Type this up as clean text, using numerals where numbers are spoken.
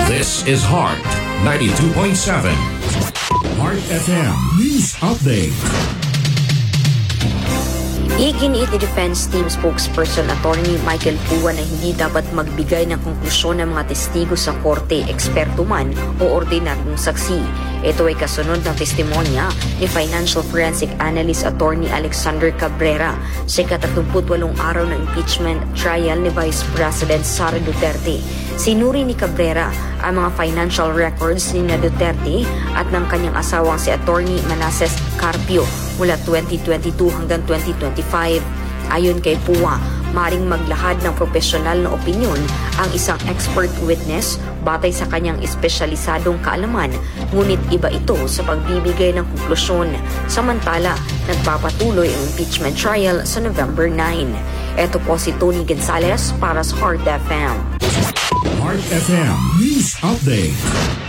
This is Heart 92.7. Heart FM News Update. Iginiit ni Defense Team spokesperson Attorney Michael Pua na hindi dapat magbigay ng konklusyon ng mga testigo sa korte, eksperto man o ordinaryong saksi. Ito ay kasunod ng testimonya ni Financial Forensic Analyst Attorney Alexander Cabrera sa 38 araw ng impeachment trial ni Vice President Sara Duterte. Sinuri ni Cabrera ang mga financial records ni Duterte at ng kanyang asawang si Attorney Manasseh Carpio mula 2022 hanggang 2025. Ayon kay Pua, maring maglahad ng profesional na opinyon ang isang expert witness batay sa kanyang espesyalisadong kaalaman, ngunit iba ito sa pagbibigay ng konklusyon. Samantala, nagpapatuloy ang impeachment trial sa November 9. Ito po si Tony Gonzalez para sa Heart FM. Heart FM News Update.